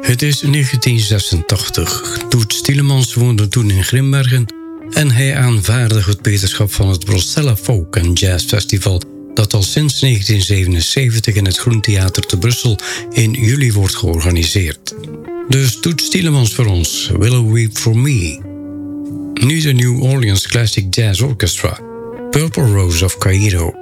Het is 1986. Toets Tielemans woonde toen in Grimbergen en hij aanvaarde het beterschap van het Brostella Folk en Jazz Festival dat al sinds 1977 in het Groentheater te Brussel in juli wordt georganiseerd. Dus Toets Tielemans voor ons, Willow Weep For Me. Nu de New Orleans Classic Jazz Orchestra, Purple Rose of Cairo.